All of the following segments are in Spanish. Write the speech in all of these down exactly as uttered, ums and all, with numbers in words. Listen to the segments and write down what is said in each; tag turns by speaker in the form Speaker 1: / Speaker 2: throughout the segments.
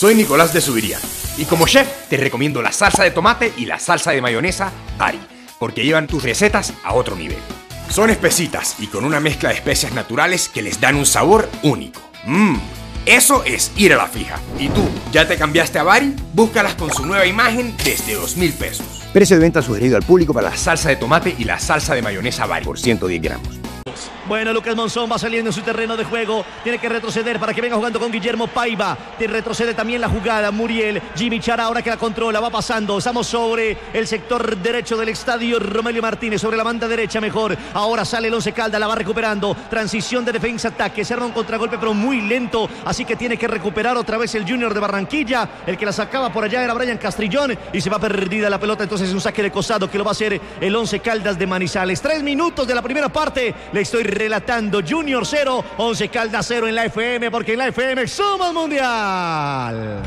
Speaker 1: Soy Nicolás de Subiría y como chef te recomiendo la salsa de tomate y la salsa de mayonesa Bari, porque llevan tus recetas a otro nivel. Son espesitas y con una mezcla de especias naturales que les dan un sabor único. Mmm, eso es ir a la fija. ¿Y tú, ya te cambiaste a Bari? Búscalas con su nueva imagen desde dos mil pesos.
Speaker 2: Precio de venta sugerido al público para
Speaker 1: La salsa de tomate y la salsa de mayonesa Bari
Speaker 2: por ciento diez gramos.
Speaker 3: Bueno, Lucas Monzón va saliendo en su terreno de juego. Tiene que retroceder para que venga jugando con Guillermo Paiva. Te retrocede también la jugada. Muriel, Jimmy Chara ahora que la controla. Va pasando. Estamos sobre el sector derecho del estadio Romelio Martínez. Sobre la banda derecha mejor. Ahora sale el Once Caldas. La va recuperando. Transición de defensa-ataque. Se arma un contragolpe pero muy lento. Así que tiene que recuperar otra vez el Junior de Barranquilla. El que la sacaba por allá era Brian Castrillón. Y se va perdida la pelota. Entonces es un saque de costado que lo va a hacer el Once Caldas de Manizales. Tres minutos de la primera parte. Le estoy relatando. Junior cero, Once Caldas cero en la F M, porque en la F M somos mundial.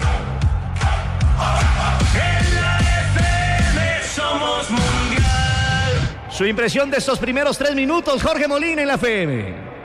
Speaker 4: En la F M somos mundial.
Speaker 3: Su impresión de estos primeros tres minutos, Jorge Molina en la F M.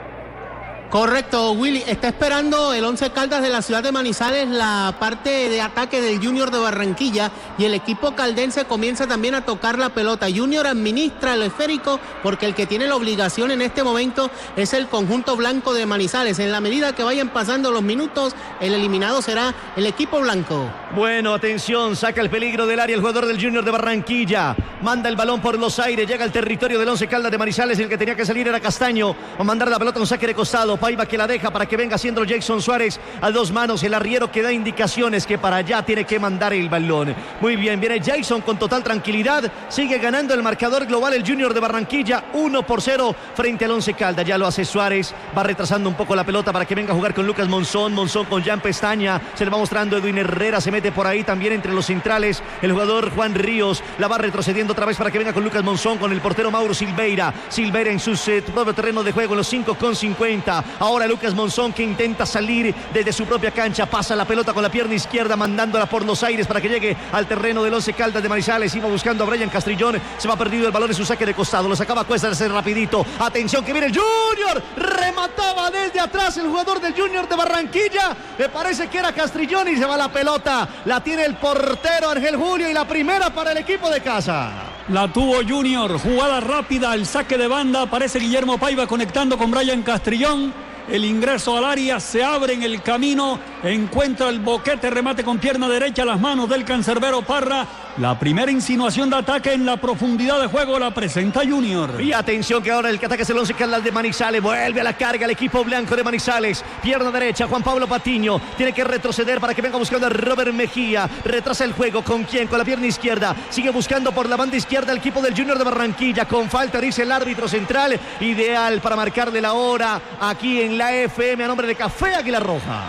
Speaker 5: Correcto, Willy. Está esperando el Once Caldas de la ciudad de Manizales la parte de ataque del Junior de Barranquilla y el equipo caldense comienza también a tocar la pelota. Junior administra el esférico porque el que tiene la obligación en este momento es el conjunto blanco de Manizales. En la medida que vayan pasando los minutos, el eliminado será el equipo blanco.
Speaker 3: Bueno, atención, saca el peligro del área el jugador del Junior de Barranquilla. Manda el balón por los aires, llega al territorio del Once Caldas de Manizales. El que tenía que salir era Castaño. Va a mandar la pelota a un saque de costado. Paiva que la deja para que venga haciendo Jason Suárez a dos manos. El arriero que da indicaciones que para allá tiene que mandar el balón. Muy bien, viene Jason con total tranquilidad. Sigue ganando el marcador global el Junior de Barranquilla. uno por cero frente al Once Caldas. Ya lo hace Suárez. Va retrasando un poco la pelota para que venga a jugar con Lucas Monzón. Monzón con Jan Pestaña. Se le va mostrando Edwin Herrera. Se mete por ahí también entre los centrales. El jugador Juan Ríos. La va retrocediendo otra vez para que venga con Lucas Monzón. Con el portero Mauro Silveira. Silveira en su eh, propio terreno de juego en los cinco con cincuenta. Ahora Lucas Monzón que intenta salir desde su propia cancha. Pasa la pelota con la pierna izquierda mandándola por los aires para que llegue al terreno del Once Caldas de Manizales. Iba buscando a Brian Castrillón. Se va perdido el balón en su saque de costado. Lo sacaba Cuesta de hacer rapidito. Atención que viene el Junior. Remataba desde atrás el jugador del Junior de Barranquilla. Me parece que era Castrillón y se va la pelota. La tiene el portero Ángel Julio y la primera para el equipo de casa.
Speaker 6: La tuvo Junior. Jugada rápida. El saque de banda. Aparece Guillermo Paiva conectando con Brian Castrillón. El ingreso al área, se abre en el camino, encuentra el boquete, remate con pierna derecha a las manos del cancerbero Parra. La primera insinuación de ataque en la profundidad de juego la presenta Junior.
Speaker 3: Y atención que ahora el que ataca es el Once Caldas de Manizales. Vuelve a la carga el equipo blanco de Manizales. Pierna derecha, Juan Pablo Patiño. Tiene que retroceder para que venga buscando a Robert Mejía. Retrasa el juego. ¿Con quién? Con la pierna izquierda. Sigue buscando por la banda izquierda el equipo del Junior de Barranquilla. Con falta, dice el árbitro central. Ideal para marcarle la hora aquí en la F M a nombre de Café Águila Roja.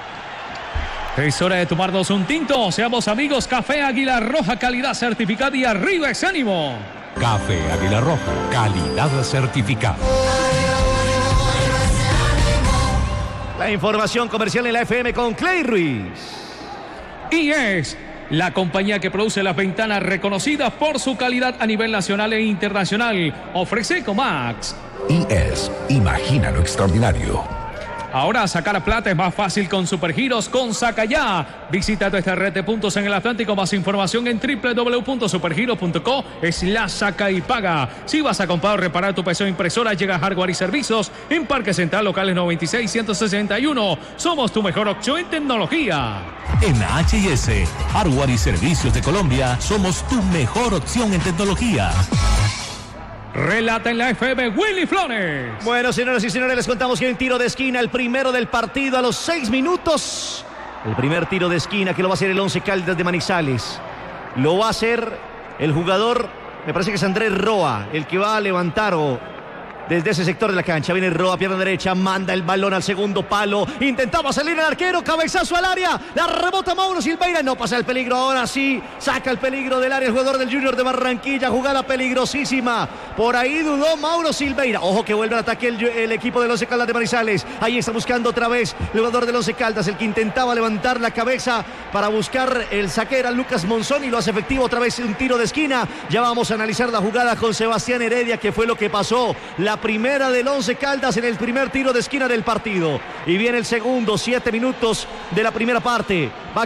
Speaker 7: Es hora de tomarnos un tinto. Seamos amigos. Café Águila Roja, calidad certificada y arriba ese ánimo.
Speaker 8: Café Águila Roja, calidad certificada.
Speaker 3: La información comercial en la F M con Clay Ruiz.
Speaker 7: Y es la compañía que produce las ventanas reconocidas por su calidad a nivel nacional e internacional. Ofrece Ecomax.
Speaker 8: Y es, imagina lo extraordinario.
Speaker 7: Ahora sacar plata es más fácil con Supergiros con Sacayá. Visita nuestra red de puntos en el Atlántico. Más información en doble u doble u doble u punto supergiros punto co slash saca y paga. Si vas a comprar o reparar tu P C o impresora, llega Hardware y Servicios en Parque Central, locales noventa y seis, ciento sesenta y uno. Somos tu mejor opción en tecnología.
Speaker 8: En H y S, Hardware y Servicios de Colombia, somos tu mejor opción en tecnología.
Speaker 7: Relata en la F M Willy Flores.
Speaker 3: Bueno, señoras y señores, les contamos que hay un tiro de esquina, el primero del partido a los seis minutos. El primer tiro de esquina que lo va a hacer el Once Caldas de Manizales. Lo va a hacer el jugador, me parece que es Andrés Roa, el que va a levantar o... Desde ese sector de la cancha viene Roa, pierna derecha, manda el balón al segundo palo. Intentaba salir el arquero, cabezazo al área. La rebota Mauro Silveira, no pasa el peligro. Ahora sí, saca el peligro del área el jugador del Junior de Barranquilla. Jugada peligrosísima. Por ahí dudó Mauro Silveira. Ojo que vuelve al ataque el, el equipo del Once Caldas de Manizales. Ahí está buscando otra vez el jugador del Once Caldas, el que intentaba levantar la cabeza para buscar el saque era Lucas Monzón y lo hace efectivo otra vez un tiro de esquina. Ya vamos a analizar la jugada con Sebastián Heredia, que fue lo que pasó. La primera del Once Caldas en el primer tiro de esquina del partido. Y viene el segundo, siete minutos de la primera parte. Va